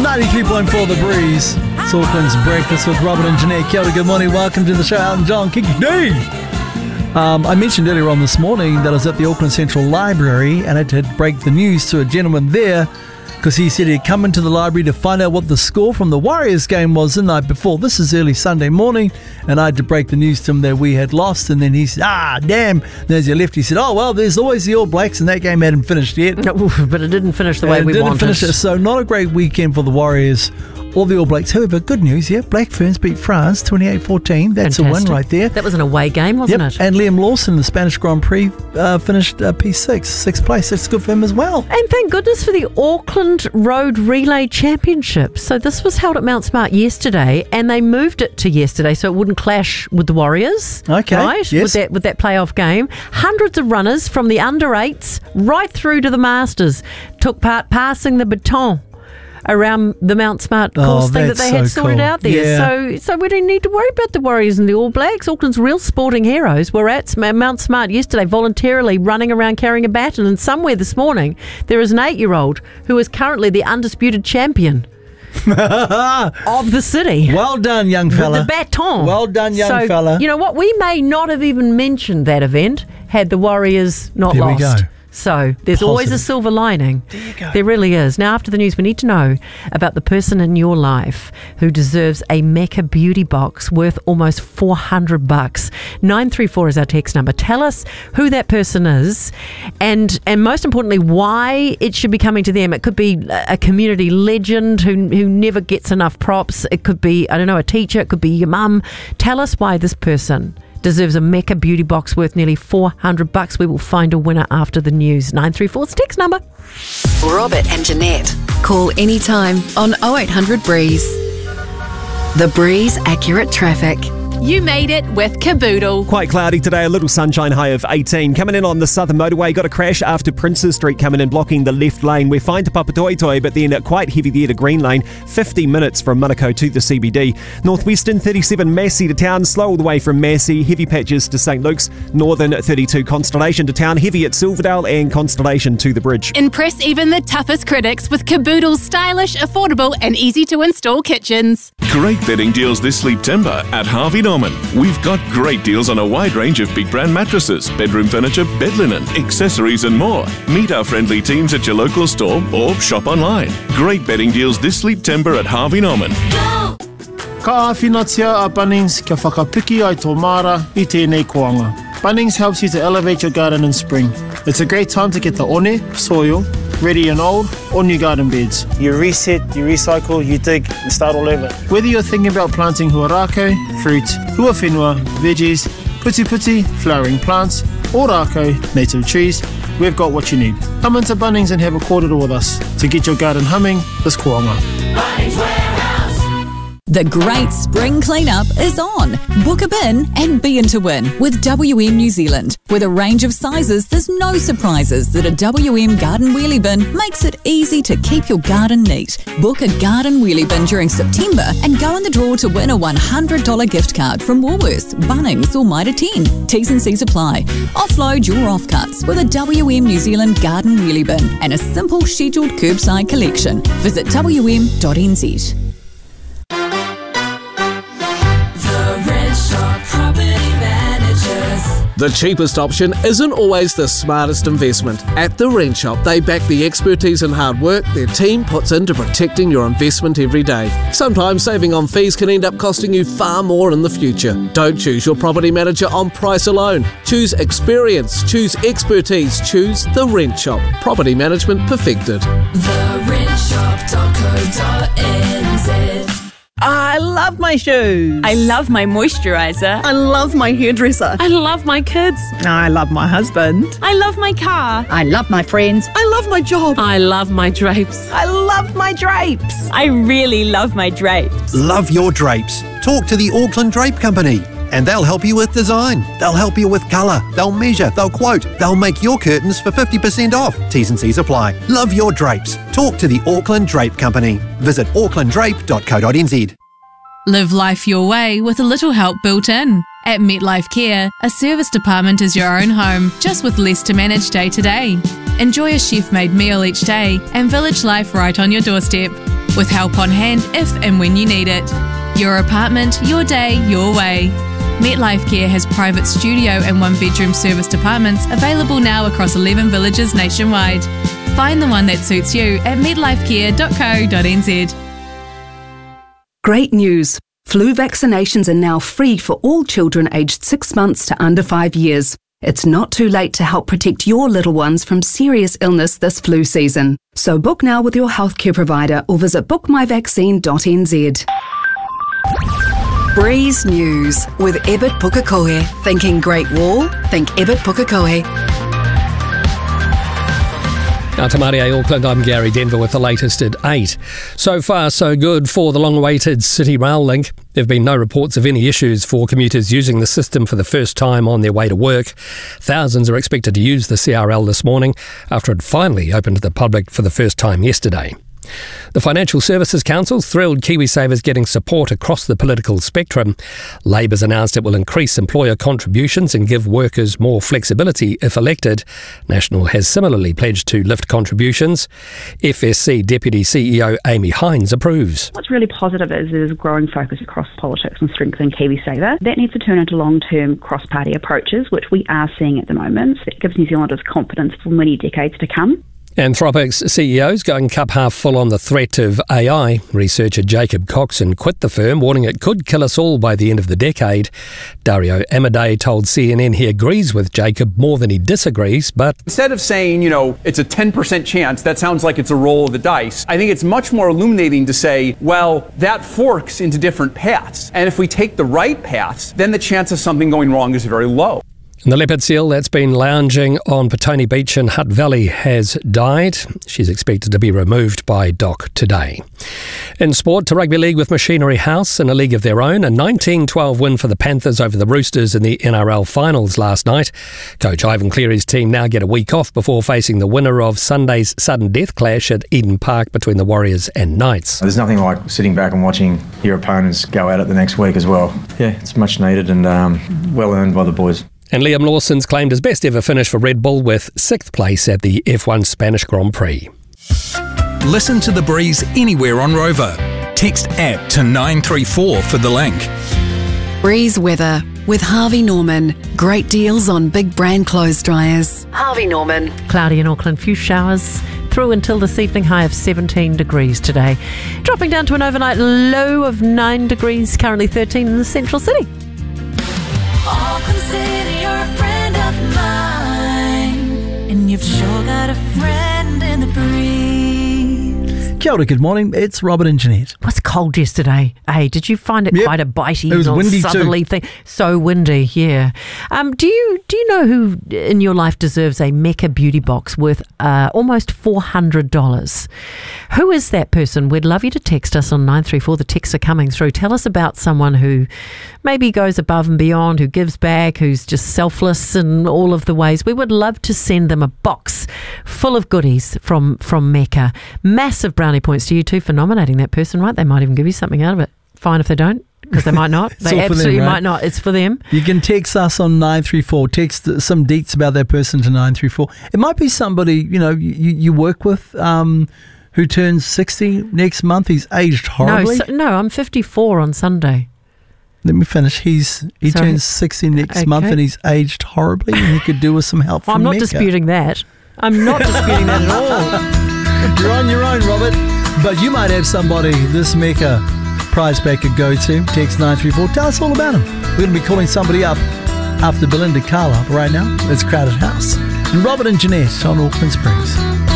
93.4 The Breeze. It's Auckland's Breakfast with Robert and Jeanette. Kia ora, good morning. Welcome to the show. Elton John, Kiki D. I mentioned earlier on this morning that I was at the Auckland Central Library and I had to break the news to a gentleman there because he said he'd come into the library to find out what the score from the Warriors game was the night before. This is early Sunday morning, and I had to break the news to him that we had lost, and then he said, damn. And as he left, he said, oh, well, there's always the All Blacks, and that game hadn't finished yet. But it didn't finish the way we wanted. It didn't finish it, so not a great weekend for the Warriors or the All Blacks. However, good news, yeah, Black Ferns beat France 28-14. That's Fantastic. A win right there. That was an away game, wasn't it? And Liam Lawson, the Spanish Grand Prix, finished P6, sixth place. That's good for him as well. And thank goodness for the Auckland Road Relay Championship. So this was held at Mount Smart yesterday, and they moved it to yesterday so it wouldn't clash with the Warriors. Okay, right? Yes. With that playoff game. Hundreds of runners from the under-8s right through to the Masters took part, passing the baton around the Mount Smart course thing that they had sorted out there. Yeah. So we don't need to worry about the Warriors and the All Blacks. Auckland's real sporting heroes were at Mount Smart yesterday voluntarily running around carrying a baton, and somewhere this morning there is an 8-year-old who is currently the undisputed champion of the city. Well done, young fella. With the baton. Well done, young fella. You know what? We may not have even mentioned that event had the Warriors not lost. There we go. So there's always a silver lining. There you go. There really is. Now, after the news, we need to know about the person in your life who deserves a Mecca beauty box worth almost $400. 934 is our text number. Tell us who that person is, and most importantly, why it should be coming to them. It could be a community legend who never gets enough props. It could be, I don't know, a teacher. It could be your mum. Tell us why this person deserves a Mecca beauty box worth nearly $400. We will find a winner after the news. 934's text number. Robert and Jeanette. Call anytime on 0800 Breeze. The Breeze Accurate Traffic. You made it with Caboodle. Quite cloudy today, a little sunshine, high of 18. Coming in on the southern motorway, got a crash after Princes Street coming in, blocking the left lane. We're fine to Papatoetoe, but then quite heavy there to Green Lane. 50 minutes from Manukau to the CBD. Northwestern 37 Massey to town, slow all the way from Massey. Heavy patches to St Luke's. Northern 32 Constellation to town, heavy at Silverdale and Constellation to the bridge. Impress even the toughest critics with Caboodle's stylish, affordable and easy to install kitchens. Great bedding deals this September at Harvey Norman. We've got great deals on a wide range of big brand mattresses, bedroom furniture, bed linen, accessories and more. Meet our friendly teams at your local store or shop online. Great bedding deals this September at Harvey Norman. Ka awhinatia a Bunnings kia whakapiki ai tō mara I tēnei koanga. Bunnings helps you to elevate your garden in spring. It's a great time to get the one, soil, ready and old, or new garden beds. You reset, you recycle, you dig, and start all over. Whether you're thinking about planting huarako, fruit, huawhenua, veggies, puti, flowering plants, or rako, native trees, we've got what you need. Come into Bunnings and have a kōrero with us to get your garden humming this koanga. The great spring cleanup is on. Book a bin and be in to win with WM New Zealand. With a range of sizes, there's no surprises that a WM garden wheelie bin makes it easy to keep your garden neat. Book a garden wheelie bin during September and go in the draw to win a $100 gift card from Woolworths, Bunnings or Mitre 10. T's and C's apply. Offload your offcuts with a WM New Zealand garden wheelie bin and a simple scheduled curbside collection. Visit wm.nz. The cheapest option isn't always the smartest investment. At the Rent Shop, they back the expertise and hard work their team puts into protecting your investment every day. Sometimes saving on fees can end up costing you far more in the future. Don't choose your property manager on price alone. Choose experience, choose expertise, choose the Rent Shop. Property management perfected. TheRentShop.co.nz. I love my shoes. I love my moisturiser. I love my hairdresser. I love my kids. I love my husband. I love my car. I love my friends. I love my job. I love my drapes. I love my drapes. I really love my drapes. Love your drapes. Talk to the Auckland Drape Company. And they'll help you with design. They'll help you with colour. They'll measure. They'll quote. They'll make your curtains for 50% off. T's and C's apply. Love your drapes. Talk to the Auckland Drape Company. Visit aucklanddrape.co.nz. Live life your way with a little help built in. At MetLife Care, a service department is your own home, just with less to manage day to day. Enjoy a chef-made meal each day and village life right on your doorstep. with help on hand if and when you need it. Your apartment, your day, your way. MetLife Care has private studio and one-bedroom serviced apartments available now across 11 villages nationwide. Find the one that suits you at metlifecare.co.nz. Great news! Flu vaccinations are now free for all children aged 6 months to under 5 years. It's not too late to help protect your little ones from serious illness this flu season. So book now with your healthcare provider or visit bookmyvaccine.nz. Breeze News with Ebert Pukekohe. Thinking Great Wall? Think Ebert Pukekohe. Now to Maria Auckland, I'm Gary Denver with the latest at 8. So far, so good for the long-awaited City Rail link. There have been no reports of any issues for commuters using the system for the first time on their way to work. Thousands are expected to use the CRL this morning after it finally opened to the public for the first time yesterday. The Financial Services Council thrilled KiwiSavers getting support across the political spectrum. Labor's announced it will increase employer contributions and give workers more flexibility if elected. National has similarly pledged to lift contributions. FSC Deputy CEO Amy Hines approves. What's really positive is there's a growing focus across politics on strengthening KiwiSaver. That needs to turn into long-term cross-party approaches, which we are seeing at the moment. It gives New Zealanders confidence for many decades to come. Anthropic's CEO's going cup half full on the threat of AI. Researcher Jacob Coxon quit the firm, warning it could kill us all by the end of the decade. Dario Amodei told CNN he agrees with Jacob more than he disagrees, but instead of saying, it's a 10% chance, that sounds like it's a roll of the dice. I think it's much more illuminating to say, well, that forks into different paths. And if we take the right paths, then the chance of something going wrong is very low. The leopard seal that's been lounging on Petone Beach in Hutt Valley has died. She's expected to be removed by DOC today. In sport, to rugby league with Machinery House in a league of their own. A 19-12 win for the Panthers over the Roosters in the NRL finals last night. Coach Ivan Cleary's team now get a week off before facing the winner of Sunday's sudden death clash at Eden Park between the Warriors and Knights. There's nothing like sitting back and watching your opponents go at it the next week as well. Yeah, it's much needed and well earned by the boys. And Liam Lawson's claimed his best ever finish for Red Bull with 6th place at the F1 Spanish Grand Prix. Listen to The Breeze anywhere on Rover. Text app to 934 for the link. Breeze weather with Harvey Norman. Great deals on big brand clothes dryers. Harvey Norman. Cloudy in Auckland, few showers through until this evening, high of 17 degrees today. Dropping down to an overnight low of 9 degrees, currently 13 in the central city. Auckland City, you're a friend of mine, and you've sure got a friend in the breeze. Kia ora, good morning. It's Robert and Jeanette. It was cold yesterday. Hey, did you find it quite a bitey, it was windy southerly too. thing? So windy, yeah. Do you know who in your life deserves a Mecca beauty box worth almost $400? Who is that person? We'd love you to text us on 934. The texts are coming through. Tell us about someone who maybe goes above and beyond, who gives back, who's just selfless in all of the ways. We would love to send them a box full of goodies from Mecca. Massive brownie points to you too for nominating that person, right? They might even give you something out of it. Fine if they don't, because they might not. They absolutely might not. It's for them. You can text us on 934. Text some deets about that person to 934. It might be somebody, you work with who turns 60 next month. He's aged horribly. No, I'm 54 on Sunday. Let me finish. He turns 60 next month and he's aged horribly, and he could do with some help from I'm not Mecca. disputing that. I'm not disputing that at all. You're on your own, Robert. But you might have somebody this Mecca prize pack could go to. Text 934. Tell us all about him. We're going to be calling somebody up after Belinda Carlisle. Right now, it's Crowded House. And Robert and Jeanette on Auckland's Breeze.